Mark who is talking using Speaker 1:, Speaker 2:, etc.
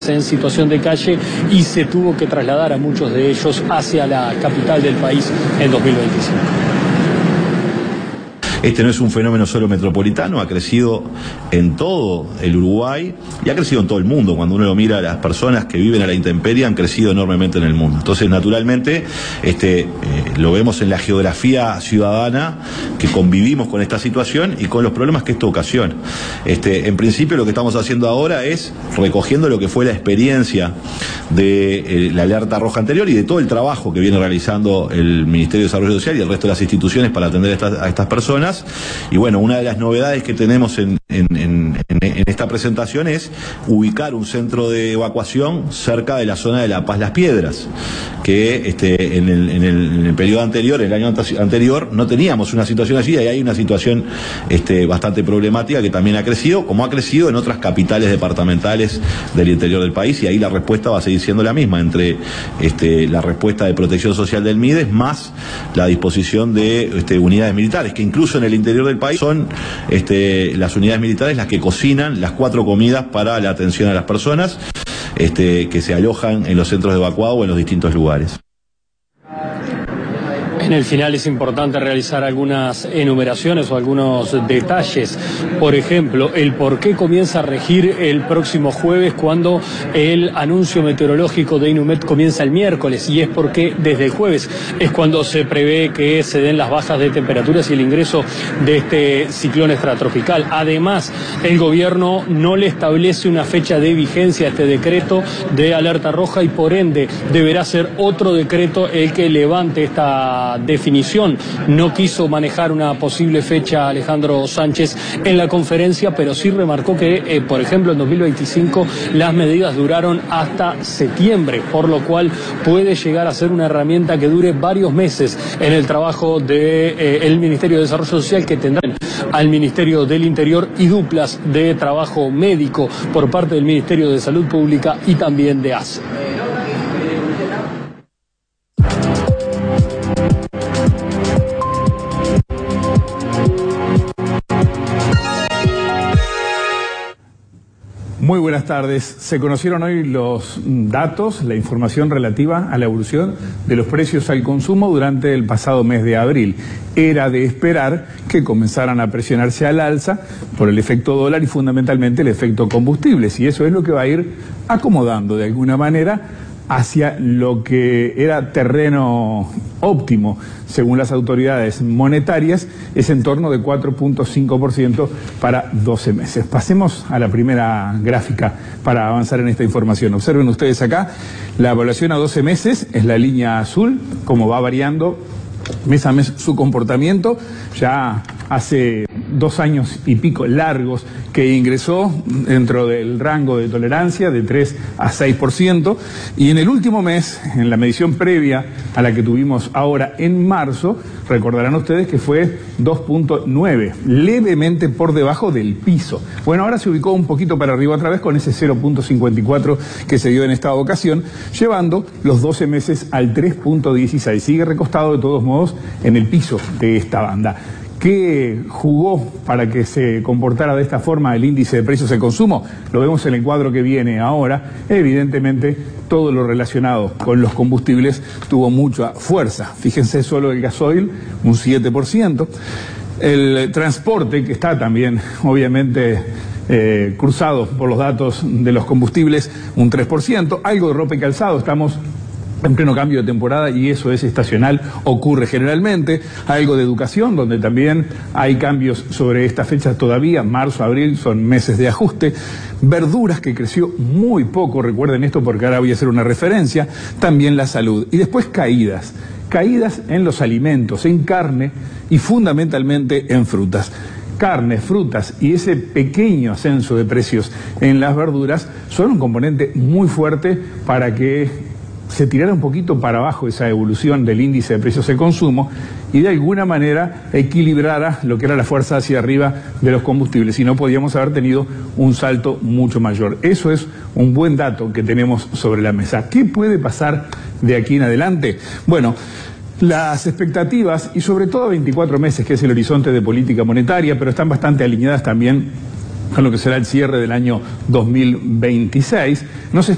Speaker 1: en situación de calle y se tuvo que trasladar a muchos de ellos hacia la capital del país en 2025.
Speaker 2: Este no es un fenómeno solo metropolitano, ha crecido en todo el Uruguay y ha crecido en todo el mundo. Cuando uno lo mira, las personas que viven a la intemperie han crecido enormemente en el mundo. Entonces, naturalmente, lo vemos en la geografía ciudadana, que convivimos con esta situación y con los problemas que esto ocasiona. En principio, lo que estamos haciendo ahora es recogiendo lo que fue la experiencia de la alerta roja anterior y de todo el trabajo que viene realizando el Ministerio de Desarrollo Social y el resto de las instituciones para atender a estas personas. Y bueno, una de las novedades que tenemos en esta presentación es ubicar un centro de evacuación cerca de la zona de La Paz Las Piedras, que en el periodo anterior, el año anterior, no teníamos una situación así, y hay una situación bastante problemática que también ha crecido, como ha crecido en otras capitales departamentales del interior del país, y ahí la respuesta va a seguir siendo la misma, entre la respuesta de protección social del MIDES más la disposición de unidades militares, que incluso en el interior del país son las unidades militares las que cocinan las 4 comidas para la atención a las personas que se alojan en los centros de evacuado o en los distintos lugares.
Speaker 1: En el final es importante realizar algunas enumeraciones o algunos detalles. Por ejemplo, el por qué comienza a regir el próximo jueves cuando el anuncio meteorológico de Inumet comienza el miércoles, y es porque desde el jueves es cuando se prevé que se den las bajas de temperaturas y el ingreso de este ciclón extratropical. Además, el gobierno no le establece una fecha de vigencia a este decreto de alerta roja y por ende deberá ser otro decreto el que levante esta definición. No quiso manejar una posible fecha Alejandro Sánchez en la conferencia, pero sí remarcó que, por ejemplo, en 2025 las medidas duraron hasta septiembre, por lo cual puede llegar a ser una herramienta que dure varios meses en el trabajo del Ministerio de Desarrollo Social, que tendrán al Ministerio del Interior y duplas de trabajo médico por parte del Ministerio de Salud Pública y también de ACE.
Speaker 3: Muy buenas tardes. Se conocieron hoy los datos, la información relativa a la evolución de los precios al consumo durante el pasado mes de abril. Era de esperar que comenzaran a presionarse al alza por el efecto dólar y fundamentalmente el efecto combustibles, y eso es lo que va a ir acomodando de alguna manera hacia lo que era terreno óptimo, según las autoridades monetarias, es en torno de 4.5% para 12 meses. Pasemos a la primera gráfica para avanzar en esta información. Observen ustedes acá, la evaluación a 12 meses es la línea azul, como va variando mes a mes su comportamiento. Ya hace 2 años y pico largos que ingresó dentro del rango de tolerancia de 3 a 6%, y en el último mes, en la medición previa a la que tuvimos ahora en marzo, recordarán ustedes que fue 2.9, levemente por debajo del piso. Bueno, ahora se ubicó un poquito para arriba otra vez con ese 0.54 que se dio en esta ocasión, llevando los 12 meses al 3.16. Sigue recostado de todos modos en el piso de esta banda. ¿Qué jugó para que se comportara de esta forma el índice de precios de consumo? Lo vemos en el cuadro que viene ahora. Evidentemente, todo lo relacionado con los combustibles tuvo mucha fuerza. Fíjense solo el gasoil, un 7%. El transporte, que está también, obviamente, cruzado por los datos de los combustibles, un 3%. Algo de ropa y calzado, estamos en pleno cambio de temporada y eso es estacional, ocurre generalmente. Algo de educación, donde también hay cambios sobre estas fechas todavía, marzo, abril, son meses de ajuste. Verduras, que creció muy poco, recuerden esto porque ahora voy a hacer una referencia. También la salud. Y después caídas en los alimentos, en carne y fundamentalmente en frutas. Carnes, frutas y ese pequeño ascenso de precios en las verduras son un componente muy fuerte para que se tirara un poquito para abajo esa evolución del índice de precios de consumo y de alguna manera equilibrara lo que era la fuerza hacia arriba de los combustibles, si no podíamos haber tenido un salto mucho mayor. Eso es un buen dato que tenemos sobre la mesa. ¿Qué puede pasar de aquí en adelante? Bueno, las expectativas, y sobre todo 24 meses, que es el horizonte de política monetaria, pero están bastante alineadas también con lo que será el cierre del año 2026, nos